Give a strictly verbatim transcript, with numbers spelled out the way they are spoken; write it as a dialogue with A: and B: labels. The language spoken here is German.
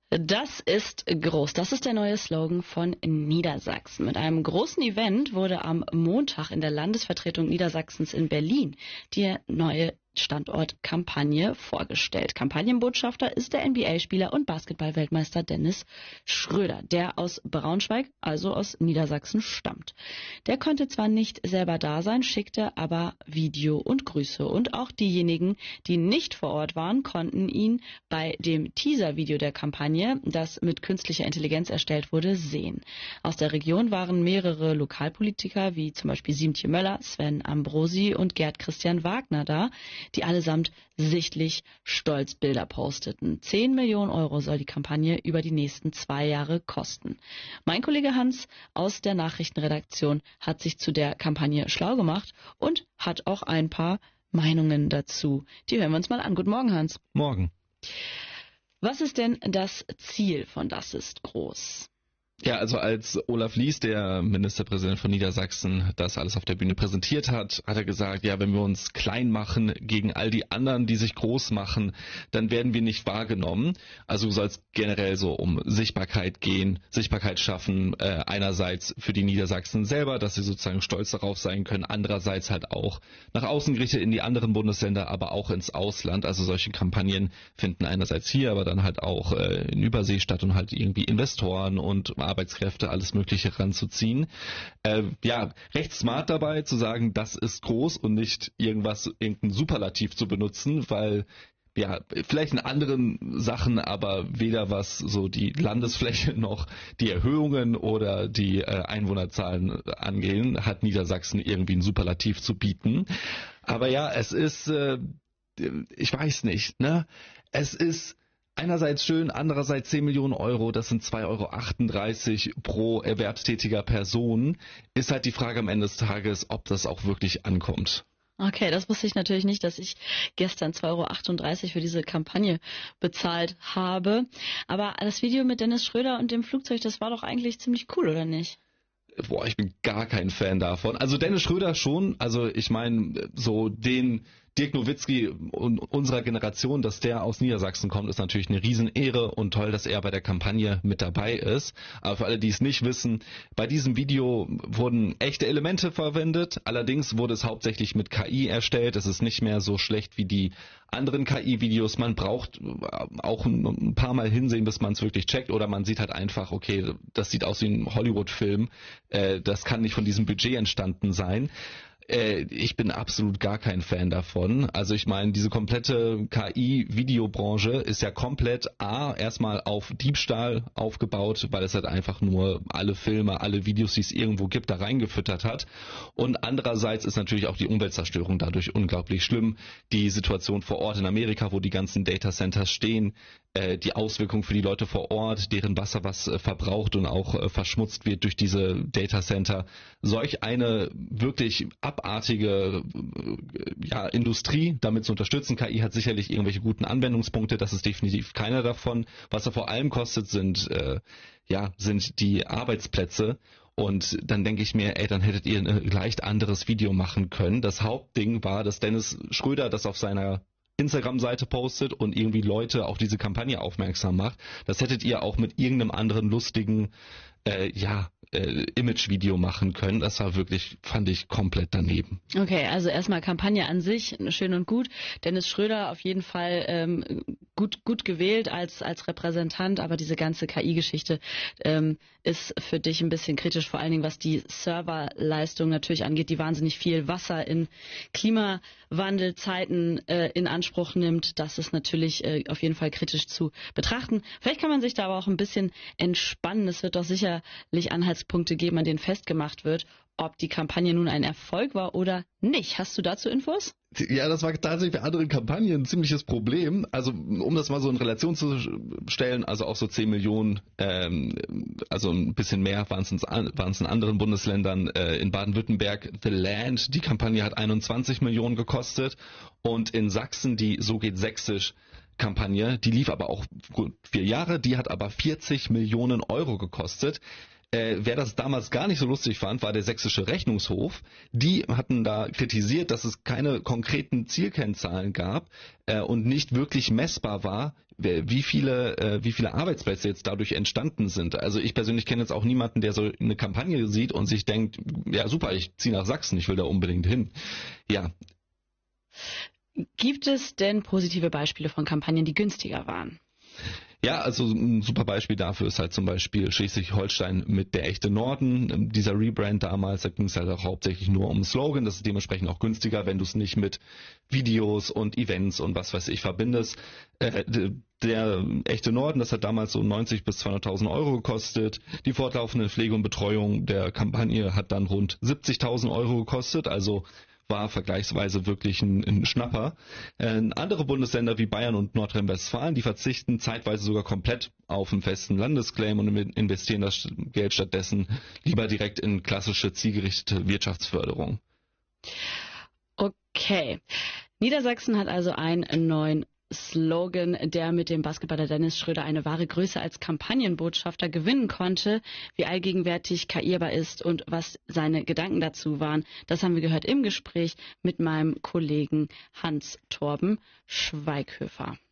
A: Das ist groß. Das ist der neue Slogan von Niedersachsen. Mit einem großen Event wurde am Montag in der Landesvertretung Niedersachsens in Berlin die neue Standortkampagne vorgestellt. Kampagnenbotschafter ist der N B A-Spieler und Basketball-Weltmeister Dennis Schröder, der aus Braunschweig, also aus Niedersachsen, stammt. Der konnte zwar nicht selber da sein, schickte aber Video und Grüße. Und auch diejenigen, die nicht vor Ort waren, konnten ihn bei dem Teaser-Video der Kampagne, das mit künstlicher Intelligenz erstellt wurde, sehen. Aus der Region waren mehrere Lokalpolitiker, wie zum Beispiel Siemtje Möller, Sven Ambrosi und Gerd Christian Wagner da, die allesamt sichtlich Stolzbilder posteten. Zehn Millionen Euro soll die Kampagne über die nächsten zwei Jahre kosten. Mein Kollege Hans aus der Nachrichtenredaktion hat sich zu der Kampagne schlau gemacht und hat auch ein paar Meinungen dazu. Die hören wir uns mal an. Guten Morgen, Hans.
B: Morgen.
A: Was ist denn das Ziel von Das ist groß?
B: Ja, also als Olaf Lies, der Ministerpräsident von Niedersachsen, das alles auf der Bühne präsentiert hat, hat er gesagt, ja, wenn wir uns klein machen gegen all die anderen, die sich groß machen, dann werden wir nicht wahrgenommen. Also soll es generell so um Sichtbarkeit gehen, Sichtbarkeit schaffen, äh, einerseits für die Niedersachsen selber, dass sie sozusagen stolz darauf sein können, andererseits halt auch nach außen gerichtet in die anderen Bundesländer, aber auch ins Ausland. Also solche Kampagnen finden einerseits hier, aber dann halt auch äh, in Übersee statt und halt irgendwie Investoren und Arbeitskräfte, alles Mögliche ranzuziehen. Äh, ja, recht smart dabei zu sagen, das ist groß und nicht irgendwas, irgendein Superlativ zu benutzen, weil ja, vielleicht in anderen Sachen, aber weder was so die Landesfläche noch die Erhöhungen oder die äh, Einwohnerzahlen angehen, hat Niedersachsen irgendwie ein Superlativ zu bieten. Aber ja, es ist, äh, ich weiß nicht, ne? Es ist einerseits schön, andererseits zehn Millionen Euro, das sind zwei Euro achtunddreißig pro erwerbstätiger Person. Ist halt die Frage am Ende des Tages, ob das auch wirklich ankommt.
A: Okay, das wusste ich natürlich nicht, dass ich gestern zwei Euro achtunddreißig für diese Kampagne bezahlt habe. Aber das Video mit Dennis Schröder und dem Flugzeug, das war doch eigentlich ziemlich cool, oder nicht?
B: Boah, ich bin gar kein Fan davon. Also Dennis Schröder schon, also ich meine, so den Dirk Nowitzki und unserer Generation, dass der aus Niedersachsen kommt, ist natürlich eine Riesenehre und toll, dass er bei der Kampagne mit dabei ist. Aber für alle, die es nicht wissen, bei diesem Video wurden echte Elemente verwendet. Allerdings wurde es hauptsächlich mit K I erstellt. Es ist nicht mehr so schlecht wie die anderen K I-Videos. Man braucht auch ein paar Mal hinsehen, bis man es wirklich checkt. Oder man sieht halt einfach, okay, das sieht aus wie ein Hollywood-Film. Das kann nicht von diesem Budget entstanden sein. Ich bin absolut gar kein Fan davon. Also ich meine, diese komplette K I-Videobranche ist ja komplett A, erstmal auf Diebstahl aufgebaut, weil es halt einfach nur alle Filme, alle Videos, die es irgendwo gibt, da reingefüttert hat. Und andererseits ist natürlich auch die Umweltzerstörung dadurch unglaublich schlimm. Die Situation vor Ort in Amerika, wo die ganzen Datacenters stehen, die Auswirkungen für die Leute vor Ort, deren Wasser was verbraucht und auch verschmutzt wird durch diese Datacenter. Solch eine wirklich abartige ja, Industrie damit zu unterstützen. K I hat sicherlich irgendwelche guten Anwendungspunkte, das ist definitiv keiner davon. Was er vor allem kostet, sind äh, ja sind die Arbeitsplätze. Und dann denke ich mir, ey, dann hättet ihr ein leicht anderes Video machen können. Das Hauptding war, dass Dennis Schröder das auf seiner Instagram-Seite postet und irgendwie Leute auf diese Kampagne aufmerksam macht. Das hättet ihr auch mit irgendeinem anderen lustigen äh, ja, äh, Image-Video machen können. Das war wirklich, fand ich, komplett daneben.
A: Okay, also erstmal Kampagne an sich, schön und gut. Dennis Schröder auf jeden Fall ähm, gut gut gewählt als als Repräsentant, aber diese ganze K I-Geschichte ähm, ist für dich ein bisschen kritisch, vor allen Dingen was die Serverleistung natürlich angeht, die wahnsinnig viel Wasser in Klimawandelzeiten äh, in Anspruch nimmt. Das ist natürlich äh, auf jeden Fall kritisch zu betrachten. Vielleicht kann man sich da aber auch ein bisschen entspannen. Es wird doch sicherlich Anhaltspunkte geben, an denen festgemacht wird, ob die Kampagne nun ein Erfolg war oder nicht. Hast du dazu Infos?
B: Ja, das war tatsächlich bei anderen Kampagnen ein ziemliches Problem. Also um das mal so in Relation zu stellen, also auch so zehn Millionen, ähm, also ein bisschen mehr waren es in, waren es in anderen Bundesländern. Äh, in Baden-Württemberg The Land, die Kampagne hat einundzwanzig Millionen gekostet und in Sachsen die So geht Sächsisch Kampagne, die lief aber auch gut vier Jahre, die hat aber vierzig Millionen Euro gekostet. Äh, wer das damals gar nicht so lustig fand, war der sächsische Rechnungshof. Die hatten da kritisiert, dass es keine konkreten Zielkennzahlen gab äh, und nicht wirklich messbar war, wie viele, äh, wie viele Arbeitsplätze jetzt dadurch entstanden sind. Also ich persönlich kenne jetzt auch niemanden, der so eine Kampagne sieht und sich denkt, ja super, ich ziehe nach Sachsen, ich will da unbedingt hin. Ja.
A: Gibt es denn positive Beispiele von Kampagnen, die günstiger waren?
B: Ja, also ein super Beispiel dafür ist halt zum Beispiel Schleswig-Holstein mit der echte Norden. Dieser Rebrand damals, da ging es halt auch hauptsächlich nur um Slogan. Das ist dementsprechend auch günstiger, wenn du es nicht mit Videos und Events und was weiß ich verbindest. Äh, der echte Norden, das hat damals so neunzig bis zweihunderttausend Euro gekostet. Die fortlaufende Pflege und Betreuung der Kampagne hat dann rund siebzigtausend Euro gekostet. Also war vergleichsweise wirklich ein, ein Schnapper. Äh, andere Bundesländer wie Bayern und Nordrhein-Westfalen, die verzichten zeitweise sogar komplett auf einen festen Landesclaim und investieren das Geld stattdessen lieber direkt in klassische zielgerichtete Wirtschaftsförderung.
A: Okay. Niedersachsen hat also einen neuen Slogan, der mit dem Basketballer Dennis Schröder eine wahre Größe als Kampagnenbotschafter gewinnen konnte. Wie allgegenwärtig karierbar ist und was seine Gedanken dazu waren, das haben wir gehört im Gespräch mit meinem Kollegen Hans Torben Schweighöfer.